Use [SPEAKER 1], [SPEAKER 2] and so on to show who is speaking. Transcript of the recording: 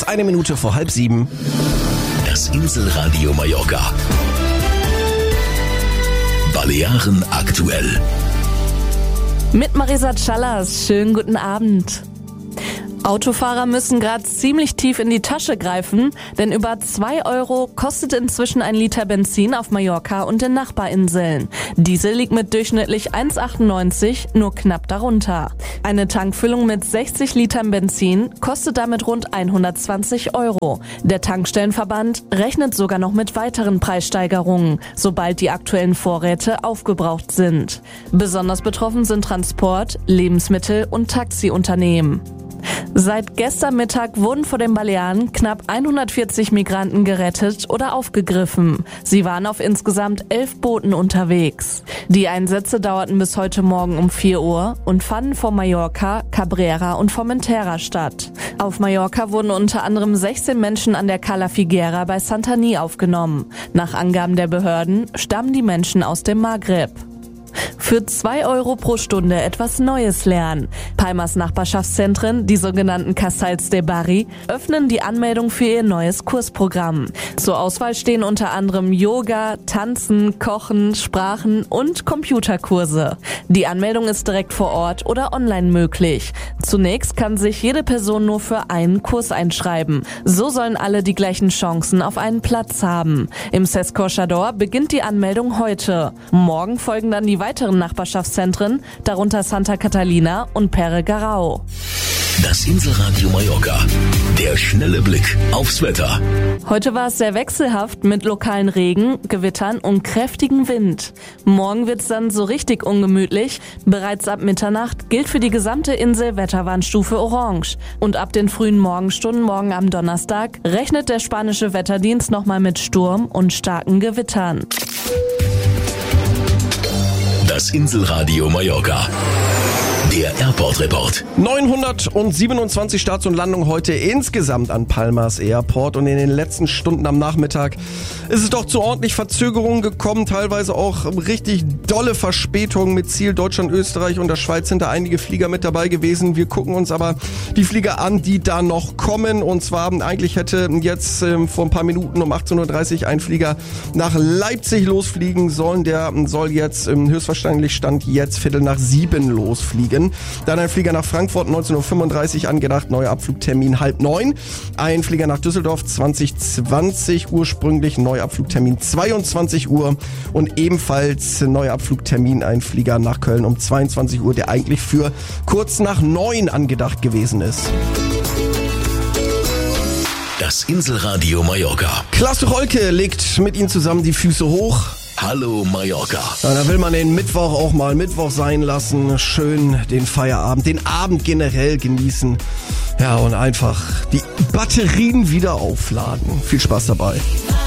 [SPEAKER 1] 1 Minute vor 6:30.
[SPEAKER 2] Das Inselradio Mallorca. Balearen aktuell.
[SPEAKER 3] Mit Marisa Callas, schönen guten Abend. Autofahrer müssen gerade ziemlich tief in die Tasche greifen, denn über 2 Euro kostet inzwischen ein Liter Benzin auf Mallorca und den Nachbarinseln. Diesel liegt mit durchschnittlich 1,98 nur knapp darunter. Eine Tankfüllung mit 60 Litern Benzin kostet damit rund 120 Euro. Der Tankstellenverband rechnet sogar noch mit weiteren Preissteigerungen, sobald die aktuellen Vorräte aufgebraucht sind. Besonders betroffen sind Transport, Lebensmittel und Taxiunternehmen. Seit gestern Mittag wurden vor den Balearen knapp 140 Migranten gerettet oder aufgegriffen. Sie waren auf insgesamt 11 Booten unterwegs. Die Einsätze dauerten bis heute Morgen um 4 Uhr und fanden vor Mallorca, Cabrera und Formentera statt. Auf Mallorca wurden unter anderem 16 Menschen an der Cala Figuera bei Santanyí aufgenommen. Nach Angaben der Behörden stammen die Menschen aus dem Maghreb. Für 2 Euro pro Stunde etwas Neues lernen. Palmas Nachbarschaftszentren, die sogenannten Casals de Barri, öffnen die Anmeldung für ihr neues Kursprogramm. Zur Auswahl stehen unter anderem Yoga, Tanzen, Kochen, Sprachen und Computerkurse. Die Anmeldung ist direkt vor Ort oder online möglich. Zunächst kann sich jede Person nur für einen Kurs einschreiben. So sollen alle die gleichen Chancen auf einen Platz haben. Im Cés Corxador beginnt die Anmeldung heute. Morgen folgen dann die weiteren Nachbarschaftszentren, darunter Santa Catalina und Pere Garau.
[SPEAKER 2] Das Inselradio Mallorca. Der schnelle Blick aufs Wetter.
[SPEAKER 3] Heute war es sehr wechselhaft mit lokalen Regen, Gewittern und kräftigem Wind. Morgen wird's dann so richtig ungemütlich. Bereits ab Mitternacht gilt für die gesamte Insel Wetterwarnstufe Orange. Und ab den frühen Morgenstunden morgen am Donnerstag rechnet der spanische Wetterdienst nochmal mit Sturm und starken Gewittern.
[SPEAKER 2] Das Inselradio Mallorca. Der Airport Report.
[SPEAKER 1] 927 Starts und Landungen heute insgesamt an Palmas Airport und in den letzten Stunden am Nachmittag ist es doch zu ordentlich Verzögerungen gekommen, teilweise auch richtig dolle Verspätungen mit Ziel Deutschland, Österreich und der Schweiz sind da einige Flieger mit dabei gewesen. Wir gucken uns aber die Flieger an, die da noch kommen und zwar eigentlich hätte jetzt vor ein paar Minuten um 18.30 Uhr ein Flieger nach Leipzig losfliegen sollen. Der soll jetzt höchstwahrscheinlich Stand jetzt 6:15 losfliegen. Dann ein Flieger nach Frankfurt 19.35 Uhr angedacht, neuer Abflugtermin 8:30. Ein Flieger nach Düsseldorf 2020 ursprünglich, neuer Abflugtermin 22 Uhr und ebenfalls neuer Abflugtermin ein Flieger nach Köln um 22 Uhr, der eigentlich für kurz nach 9 angedacht gewesen ist.
[SPEAKER 2] Das Inselradio Mallorca.
[SPEAKER 1] Klaas Rolke legt mit Ihnen zusammen die Füße hoch.
[SPEAKER 2] Hallo Mallorca.
[SPEAKER 1] Ja, da will man den Mittwoch auch mal Mittwoch sein lassen. Schön den Feierabend, den Abend generell genießen. Ja, und einfach die Batterien wieder aufladen. Viel Spaß dabei.